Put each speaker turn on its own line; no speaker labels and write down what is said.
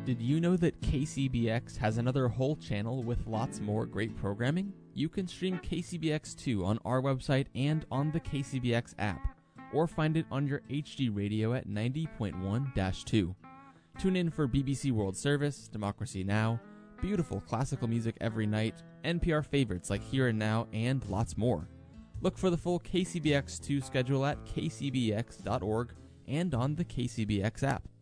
Did you know that KCBX has another whole channel with lots more great programming? You can stream KCBX2 on our website and on the KCBX app, or find it on your HD radio at 90.1-2. Tune in for BBC World Service, Democracy Now!, beautiful classical music every night, NPR favorites like Here and Now, and lots more. Look for the full KCBX2 schedule at kcbx.org and on the KCBX app.